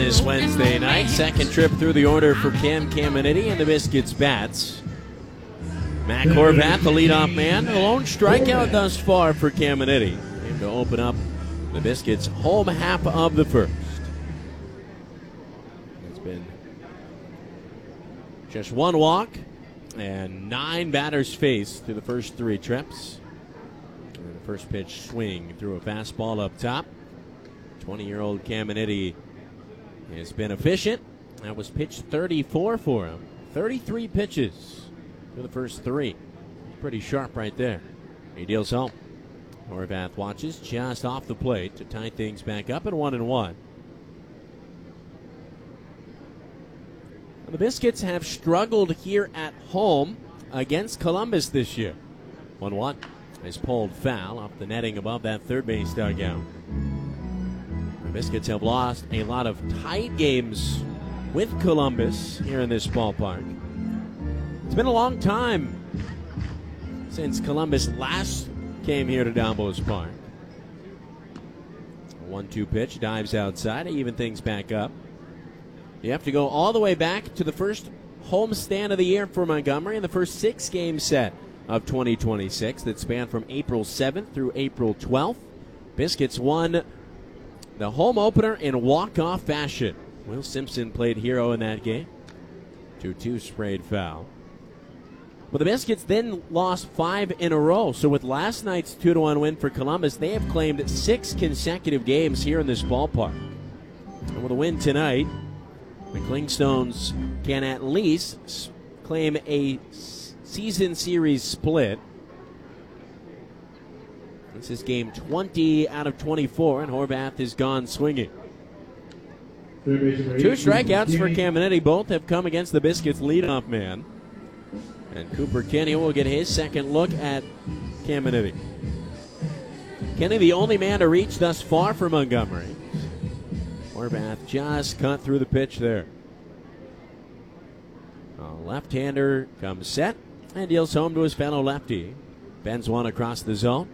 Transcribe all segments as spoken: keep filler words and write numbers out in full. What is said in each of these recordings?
this Wednesday night. Second trip through the order for Cam Caminiti and the Biscuits bats. Matt Horvath, the leadoff man. A lone strikeout thus far for Caminiti. Aim to open up the Biscuits' home half of the first. It's been just one walk and nine batters faced through the first three trips. And the first pitch swing through a fastball up top. twenty-year-old Caminiti has been efficient. That was pitch thirty-four for him. thirty-three pitches for the first three. Pretty sharp right there. He deals home. Horvath watches just off the plate to tie things back up at one and one. The Biscuits have struggled here at home against Columbus this year. one one is pulled foul off the netting above that third base dugout. The Biscuits have lost a lot of tight games with Columbus here in this ballpark. It's been a long time since Columbus last came here to Dombo's Park. A one two pitch, dives outside to even things back up. You have to go all the way back to the first home stand of the year for Montgomery in the first six-game set of twenty twenty-six that spanned from April seventh through April twelfth. Biscuits won the home opener in walk-off fashion. Will Simpson played hero in that game. two two sprayed foul. Well, the Biscuits then lost five in a row. So with last night's two to one win for Columbus, they have claimed six consecutive games here in this ballpark. And with a win tonight, the Clingstones can at least claim a season series split. This is game twenty out of twenty-four, and Horvath is gone swinging. Two strikeouts for Caminiti. Both have come against the Biscuits' leadoff man. And Cooper Kenny will get his second look at Caminiti. Kenny, the only man to reach thus far for Montgomery. Horvath just cut through the pitch there. A left-hander comes set and deals home to his fellow lefty. Bends one across the zone.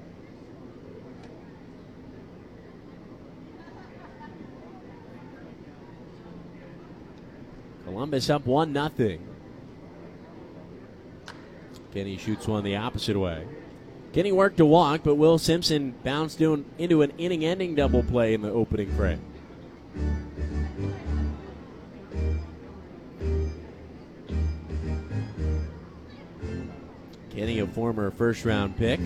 Columbus up one nothing. Kenny shoots one the opposite way. Kenny worked to walk, but Will Simpson bounced into an inning-ending double play in the opening frame. Kenny, a former first-round pick.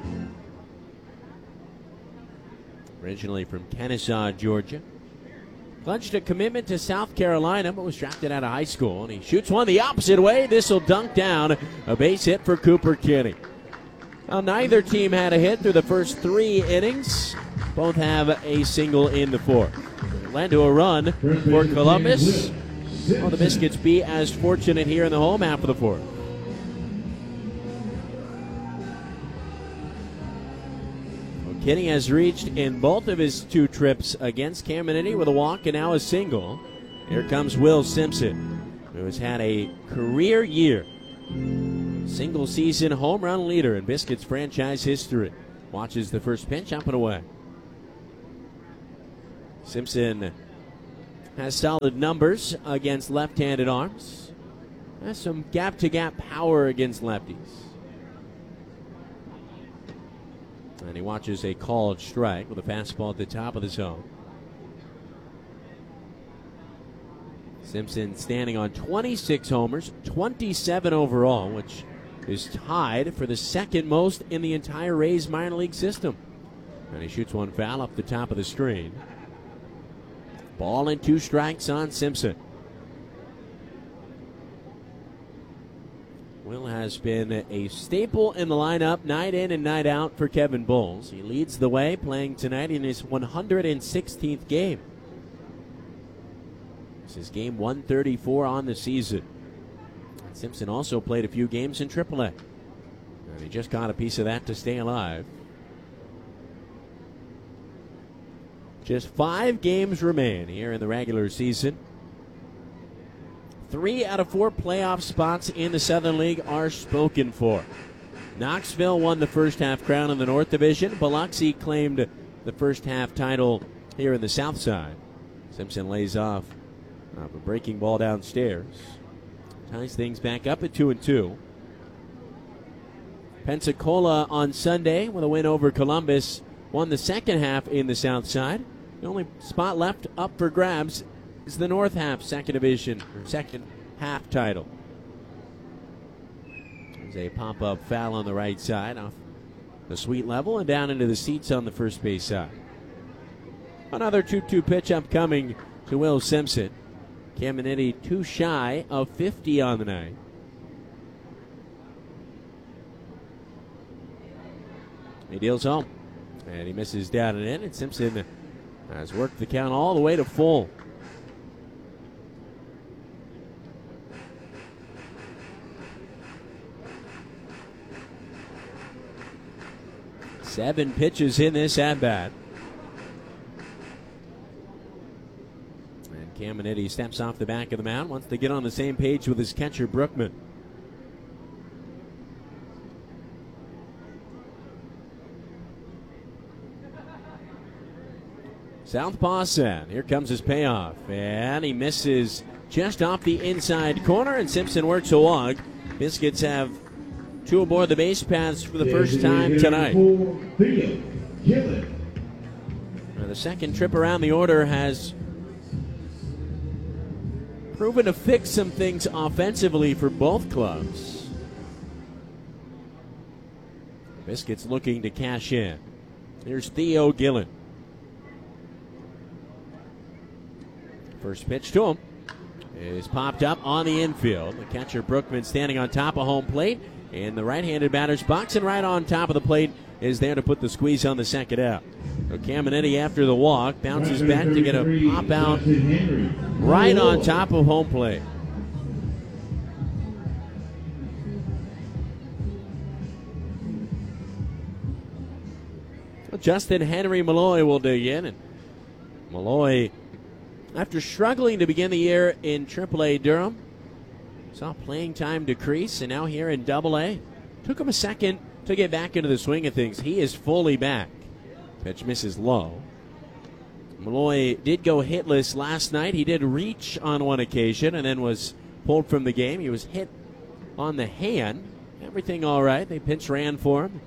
Originally from Kennesaw, Georgia. Pledged a commitment to South Carolina, but was drafted out of high school. And he shoots one the opposite way. This will dunk down. A base hit for Cooper Kenny. Well, neither team had a hit through the first three innings. Both have a single in the fourth. Led to a run for Columbus. Will the Biscuits be as fortunate here in the home half of the fourth? Kenny has reached in both of his two trips against Caminiti with a walk and now a single. Here comes Will Simpson, who has had a career year. Single season home run leader in Biscuits franchise history. Watches the first pitch up and away. Simpson has solid numbers against left-handed arms. Has some gap-to-gap power against lefties. And he watches a called strike with a fastball at the top of the zone. Simpson standing on twenty-six homers, twenty-seven overall, which is tied for the second most in the entire Rays minor league system. And he shoots one foul up the top of the screen. Ball and two strikes on Simpson. Will has been a staple in the lineup night in and night out for Kevin Bowles. He leads the way playing tonight in his one hundred sixteenth game. This is game one thirty-four on the season. Simpson also played a few games in triple A. And he just got a piece of that to stay alive. Just five games remain here in the regular season. Three out of four playoff spots in the Southern League are spoken for. Knoxville won the first half crown in the North Division. Biloxi claimed the first half title here in the South Side. Simpson lays off uh, a breaking ball downstairs. Ties things back up at two and two. Pensacola on Sunday with a win over Columbus won the second half in the South Side. The only spot left up for grabs is the North half second division or second half title. There's a pop-up foul on the right side off the sweet level and down into the seats on the first base side. Another two two pitch upcoming to Will Simpson. Caminiti too shy of fifty on the night. He deals home, and he misses down and in, and Simpson has worked the count all the way to full. Seven pitches in this at-bat. And Caminiti steps off the back of the mound, wants to get on the same page with his catcher, Brookman. Southpaw send. Here comes his payoff. And he misses just off the inside corner, and Simpson works a walk. Biscuits have two aboard the base paths for the first time tonight. Now, the second trip around the order has proven to fix some things offensively for both clubs. Biscuits looking to cash in. Here's Theo Gillen. First pitch to him is popped up on the infield. The catcher Brookman standing on top of home plate in the right-handed batter's box, and right on top of the plate is there to put the squeeze on the second out. So Caminiti, after the walk, bounces back to get a pop out right on top of home plate. Well, Justin Henry Malloy will dig in, and Malloy, after struggling to begin the year in triple A Durham, saw playing time decrease, and now here in double A. Took him a second to get back into the swing of things. He is fully back. Pitch misses low. Malloy did go hitless last night. He did reach on one occasion and then was pulled from the game. He was hit on the hand. Everything all right. They pinch ran for him.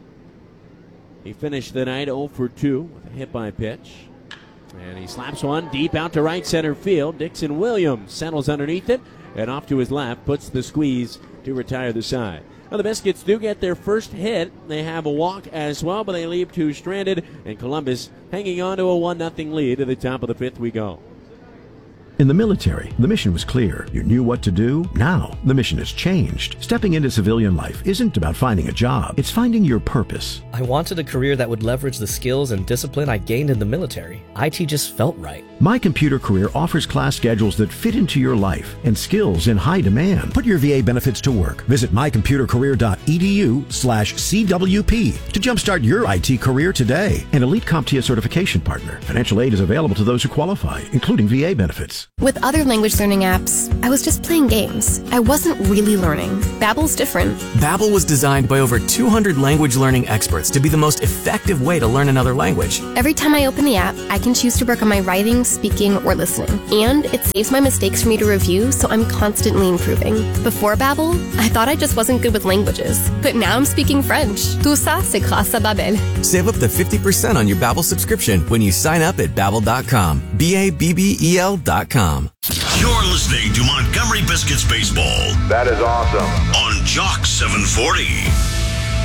He finished the night oh for two with a hit by pitch. And he slaps one deep out to right center field. Dixon Williams settles underneath it and off to his left, puts the squeeze to retire the side. Well, the Biscuits do get their first hit. They have a walk as well, but they leave two stranded, and Columbus hanging on to a one nothing lead to the top of the fifth we go. In the military, the mission was clear. You knew what to do. Now, the mission has changed. Stepping into civilian life isn't about finding a job. It's finding your purpose. I wanted a career that would leverage the skills and discipline I gained in the military. I T just felt right. My Computer Career offers class schedules that fit into your life and skills in high demand. Put your V A benefits to work. Visit my computer career dot e d u slash C W P to jumpstart your I T career today. An elite CompTIA certification partner. Financial aid is available to those who qualify, including V A benefits. With other language learning apps, I was just playing games. I wasn't really learning. Babbel's different. Babbel was designed by over two hundred language learning experts to be the most effective way to learn another language. Every time I open the app, I can choose to work on my writing, speaking, or listening. And it saves my mistakes for me to review, so I'm constantly improving. Before Babbel, I thought I just wasn't good with languages. But now I'm speaking French. Tout ça, c'est grâce à Babbel. Save up to fifty percent on your Babbel subscription when you sign up at babbel dot com. B A B B E L dot com. You're listening to Montgomery Biscuits Baseball. That is awesome. On Jock seven forty.